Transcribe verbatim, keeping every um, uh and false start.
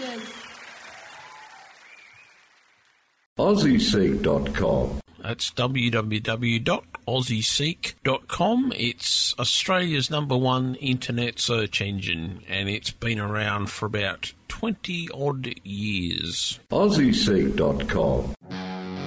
Cheers. Aussie Seek dot com. That's w w w dot aussie seek dot com. It's Australia's number one internet search engine, and it's been around for about twenty odd years. Aussie Seek dot com.